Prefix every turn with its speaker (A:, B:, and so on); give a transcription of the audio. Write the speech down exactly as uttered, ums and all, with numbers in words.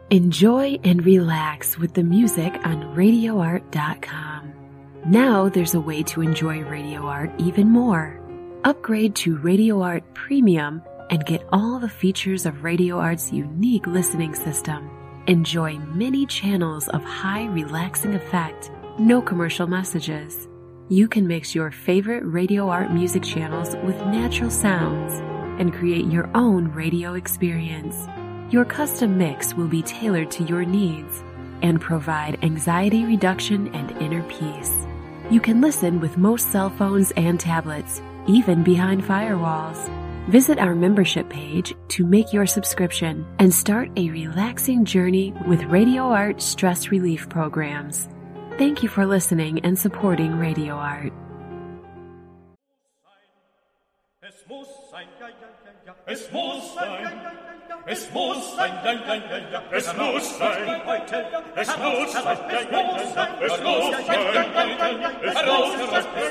A: Enjoy and relax with the music on radio art dot com. Now there's a way to enjoy Radio Art even more. Upgrade to Radio Art Premium and get all the features of Radio Art's unique listening system. Enjoy many channels of high relaxing effect, no commercial messages. You can mix your favorite Radio Art music channels with natural sounds and create your own radio experience. Your custom mix will be tailored to your needs and provide anxiety reduction and inner peace. You can listen with most cell phones and tablets, even behind firewalls. Visit our membership page to make your subscription and start a relaxing journey with Radio Art stress relief programs. Thank you for listening and supporting Radio Art.
B: Es muss sein, ja, ja, ja, ja. Es muss sein, es muss sein, ja, ja, ja, ja. Es muss sein, heute, es muss sein, ja, ja, ja, ja. Es muss sein, ja, ja, ja, ja. Es muss sein.